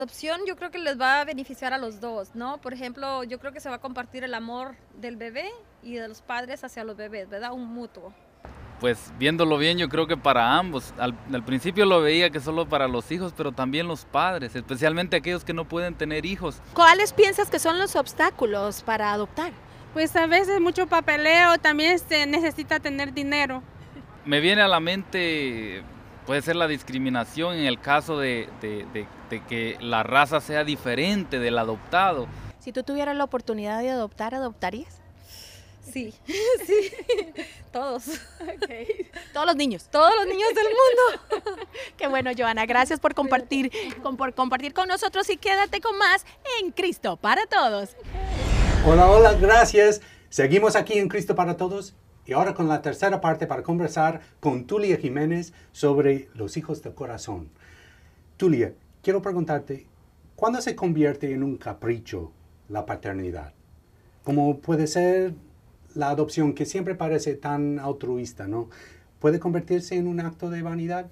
Adopción yo creo que les va a beneficiar a los dos, ¿no? Por ejemplo, yo creo que se va a compartir el amor del bebé y de los padres hacia los bebés, ¿verdad? Un mutuo. Pues viéndolo bien, yo creo que para ambos. Al principio lo veía que solo para los hijos, pero también los padres, especialmente aquellos que no pueden tener hijos. ¿Cuáles piensas que son los obstáculos para adoptar? Pues a veces mucho papeleo, también se necesita tener dinero. Me viene a la mente, puede ser la discriminación en el caso de que la raza sea diferente del adoptado. Si tú tuvieras la oportunidad de adoptar, ¿adoptarías? Sí, sí, todos. Okay. Todos los niños. Todos los niños del mundo. Qué bueno, Joana, gracias por compartir con nosotros y quédate con más en Cristo para Todos. Hola, hola, gracias. Seguimos aquí en Cristo para Todos y ahora con la tercera parte para conversar con Tulia Jiménez sobre los hijos del corazón. Tulia, quiero preguntarte, ¿cuándo se convierte en un capricho la paternidad? ¿Cómo puede ser la adopción que siempre parece tan altruista, ¿no? ¿Puede convertirse en un acto de vanidad?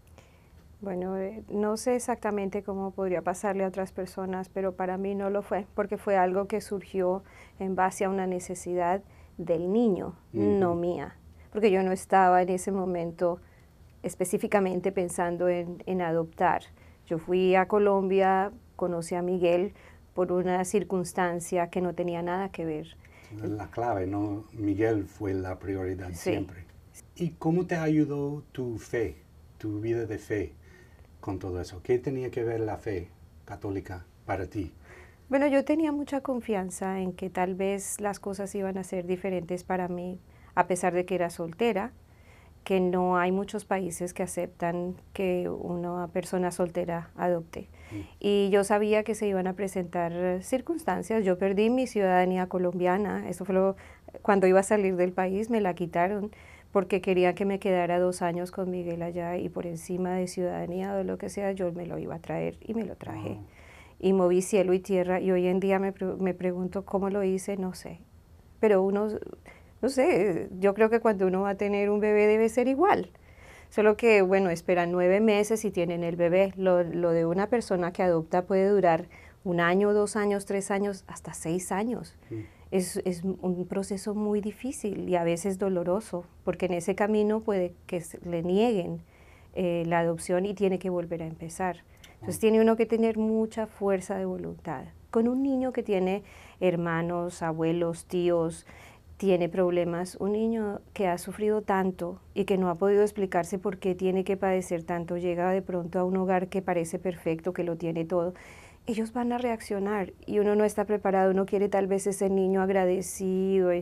Bueno, no sé exactamente cómo podría pasarle a otras personas, pero para mí no lo fue, porque fue algo que surgió en base a una necesidad del niño, no mía, porque yo no estaba en ese momento específicamente pensando en adoptar. Yo fui a Colombia, conocí a Miguel por una circunstancia que no tenía nada que ver. La clave, ¿no? Miguel fue la prioridad Sí. siempre. ¿Y cómo te ayudó tu fe, tu vida de fe con todo eso? ¿Qué tenía que ver la fe católica para ti? Bueno, yo tenía mucha confianza en que tal vez las cosas iban a ser diferentes para mí, a pesar de que era soltera, que no hay muchos países que aceptan que una persona soltera adopte. Y yo sabía que se iban a presentar circunstancias. Yo perdí mi ciudadanía colombiana, eso fue cuando iba a salir del país, me la quitaron porque quería que me quedara 2 años con Miguel allá y por encima de ciudadanía o de lo que sea, yo me lo iba a traer y me lo traje. Y moví cielo y tierra y hoy en día me pregunto cómo lo hice, no sé. Pero no sé, yo creo que cuando uno va a tener un bebé debe ser igual. Solo que, bueno, esperan 9 meses y tienen el bebé. Lo de una persona que adopta puede durar 1 año, 2 años, 3 años, hasta 6 años. Es un proceso muy difícil y a veces doloroso, porque en ese camino puede que le nieguen la adopción y tiene que volver a empezar. Entonces tiene uno que tener mucha fuerza de voluntad. Con un niño que tiene hermanos, abuelos, tíos, tiene problemas, un niño que ha sufrido tanto y que no ha podido explicarse por qué tiene que padecer tanto, llega de pronto a un hogar que parece perfecto, que lo tiene todo, ellos van a reaccionar y uno no está preparado, uno quiere tal vez ese niño agradecido.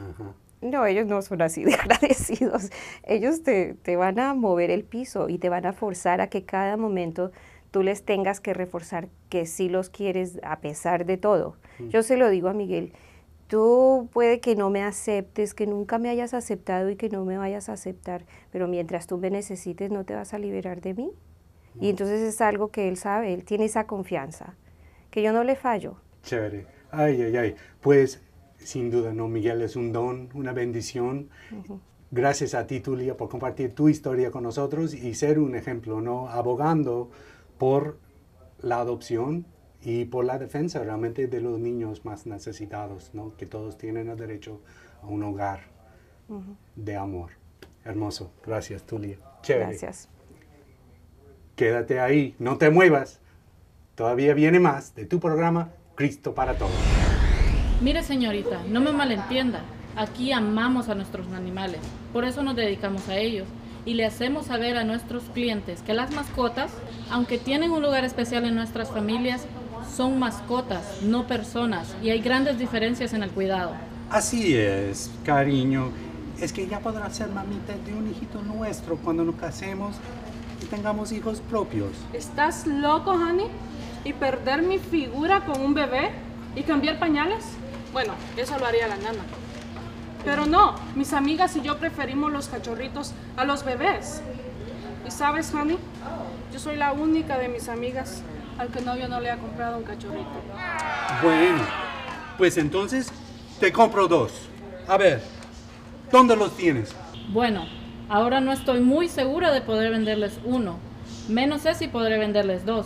No, ellos no son así de agradecidos, ellos te van a mover el piso y te van a forzar a que cada momento tú les tengas que reforzar que sí los quieres a pesar de todo. Yo se lo digo a Miguel, tú puede que no me aceptes, que nunca me hayas aceptado y que no me vayas a aceptar, pero mientras tú me necesites no te vas a liberar de mí. Y entonces es algo que él sabe, él tiene esa confianza, que yo no le fallo. Chévere. Ay, ay, ay. Pues sin duda, no, Miguel es un don, una bendición. Gracias a ti, Tulia, por compartir tu historia con nosotros y ser un ejemplo, ¿no? Abogando por la adopción y por la defensa realmente de los niños más necesitados, ¿no? Que todos tienen el derecho a un hogar de amor. Hermoso. Gracias, Tulia. Chévere. Gracias. Quédate ahí, no te muevas. Todavía viene más de tu programa Cristo para Todos. Mire, señorita, no me malentienda. Aquí amamos a nuestros animales, por eso nos dedicamos a ellos y le hacemos saber a nuestros clientes que las mascotas, aunque tienen un lugar especial en nuestras familias, son mascotas, no personas, y hay grandes diferencias en el cuidado. Así es, cariño. Es que ella podrá ser mamita de un hijito nuestro cuando nos casemos y tengamos hijos propios. ¿Estás loco, honey? ¿Y perder mi figura con un bebé? ¿Y cambiar pañales? Bueno, eso lo haría la nana. Pero no, mis amigas y yo preferimos los cachorritos a los bebés. ¿Y sabes, honey? Yo soy la única de mis amigas al que novio no le ha comprado un cachorrito. Bueno, pues entonces te compro 2. A ver, ¿dónde los tienes? Bueno, ahora no estoy muy segura de poder venderles uno. Menos sé si podré venderles 2.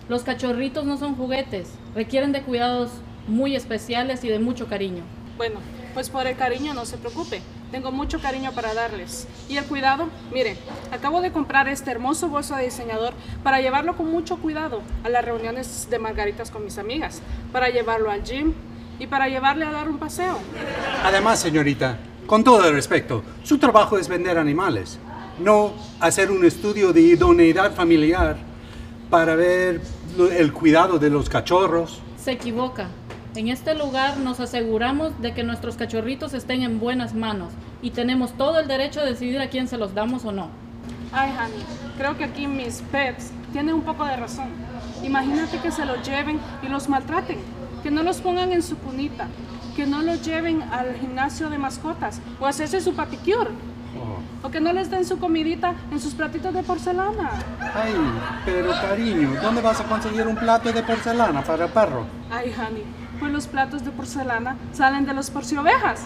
Los cachorritos no son juguetes, requieren de cuidados muy especiales y de mucho cariño. Bueno, pues por el cariño no se preocupe. Tengo mucho cariño para darles. Y el cuidado, mire, acabo de comprar este hermoso bolso de diseñador para llevarlo con mucho cuidado a las reuniones de margaritas con mis amigas, para llevarlo al gym y para llevarle a dar un paseo. Además, señorita, con todo el respeto, su trabajo es vender animales, no hacer un estudio de idoneidad familiar para ver el cuidado de los cachorros. Se equivoca. En este lugar nos aseguramos de que nuestros cachorritos estén en buenas manos y tenemos todo el derecho de decidir a quién se los damos o no. Ay, honey, creo que aquí mis pets tienen un poco de razón. Imagínate que se los lleven y los maltraten, que no los pongan en su cunita, que no los lleven al gimnasio de mascotas o a hacerse su paticure. O que no les den su comidita en sus platitos de porcelana. Ay, pero cariño, ¿dónde vas a conseguir un plato de porcelana para perro? Ay, honey, pues los platos de porcelana salen de los porciovejas.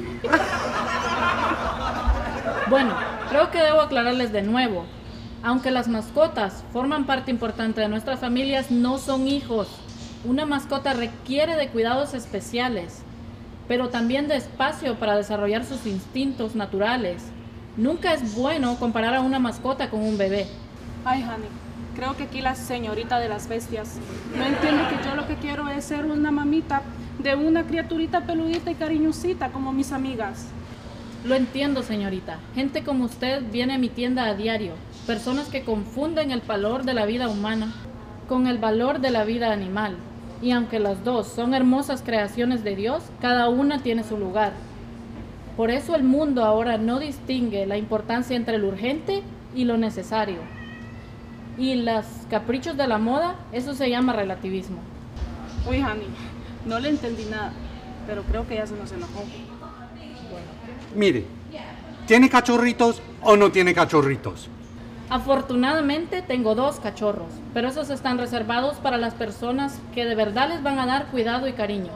Bueno, creo que debo aclararles de nuevo. Aunque las mascotas forman parte importante de nuestras familias, no son hijos. Una mascota requiere de cuidados especiales, pero también de espacio para desarrollar sus instintos naturales. Nunca es bueno comparar a una mascota con un bebé. Ay, honey, creo que aquí la señorita de las bestias no entiende que yo lo que quiero es ser una mamita de una criaturita peludita y cariñosita como mis amigas. Lo entiendo, señorita. Gente como usted viene a mi tienda a diario. Personas que confunden el valor de la vida humana con el valor de la vida animal. Y aunque las dos son hermosas creaciones de Dios, cada una tiene su lugar. Por eso el mundo ahora no distingue la importancia entre lo urgente y lo necesario. Y los caprichos de la moda, eso se llama relativismo. Uy, honey, no le entendí nada, pero creo que ya se nos enojó. Mire, ¿tiene cachorritos o no tiene cachorritos? Afortunadamente tengo 2 cachorros, pero esos están reservados para las personas que de verdad les van a dar cuidado y cariño.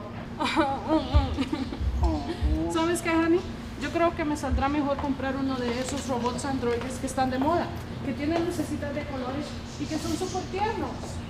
¿Sabes qué, honey? Yo creo que me saldrá mejor comprar uno de esos robots androides que están de moda, que tienen lucecitas de colores y que son súper tiernos.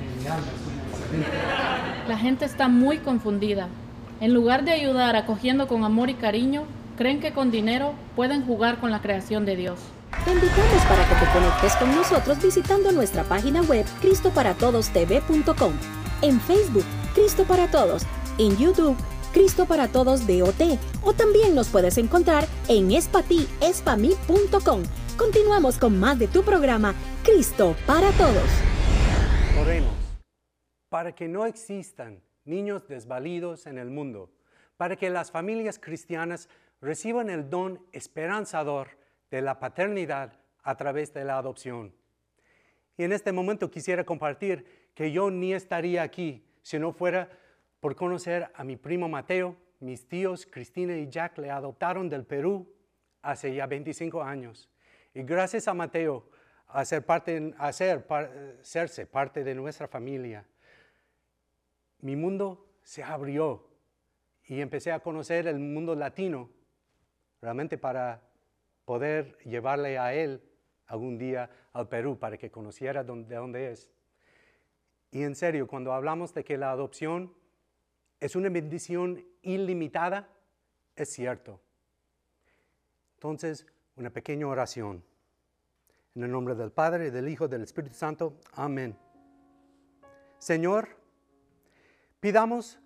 La gente está muy confundida. En lugar de ayudar acogiendo con amor y cariño, creen que con dinero pueden jugar con la creación de Dios. Te invitamos para que te conectes con nosotros visitando nuestra página web cristoparatodostv.com, en Facebook Cristo para Todos, en YouTube Cristo para Todos DOT, o también nos puedes encontrar en espami.com. Continuamos con más de tu programa Cristo para Todos. Oremos para que no existan niños desvalidos en el mundo, para que las familias cristianas reciban el don esperanzador de la paternidad a través de la adopción. Y en este momento quisiera compartir que yo ni estaría aquí si no fuera por conocer a mi primo Mateo. Mis tíos Cristina y Jack le adoptaron del Perú hace ya 25 años. Y gracias a Mateo a ser hacerse parte de nuestra familia, mi mundo se abrió y empecé a conocer el mundo latino, realmente para poder llevarle a él algún día al Perú para que conociera de dónde es. Y en serio, cuando hablamos de que la adopción es una bendición ilimitada, es cierto. Entonces, una pequeña oración. En el nombre del Padre, del Hijo, del Espíritu Santo. Amén. Señor, pidamos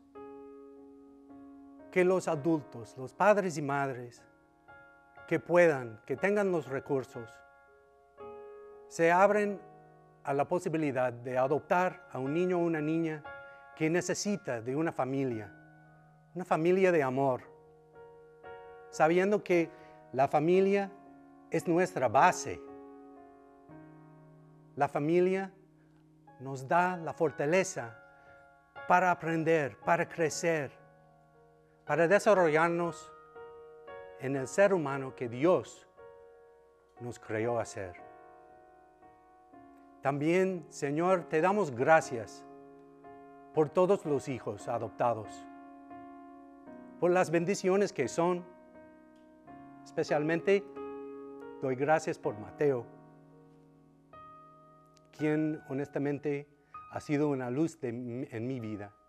que los adultos, los padres y madres, que puedan, que tengan los recursos, se abren a la posibilidad de adoptar a un niño o una niña que necesita de una familia de amor, sabiendo que la familia es nuestra base. La familia nos da la fortaleza para aprender, para crecer, para desarrollarnos en el ser humano que Dios nos creó a ser. También, Señor, te damos gracias por todos los hijos adoptados, por las bendiciones que son. Especialmente doy gracias por Mateo, quien honestamente ha sido una luz en mi vida.